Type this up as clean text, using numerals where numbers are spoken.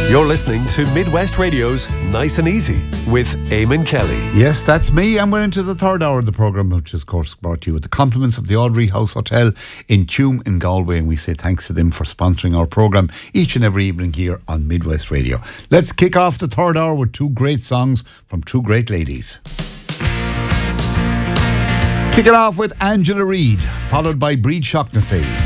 You're listening to Midwest Radio's Nice and Easy with Eamon Kelly. Yes, that's me, and we're into the third hour of the programme, which is, of course, brought to you with the compliments of the Audrey House Hotel in Tuam in Galway, and we say thanks to them for sponsoring our programme each and every evening here on Midwest Radio. Let's kick off the third hour with two great songs from two great ladies. Kick it off with Angela Reid, followed by Breed Shaughnessy.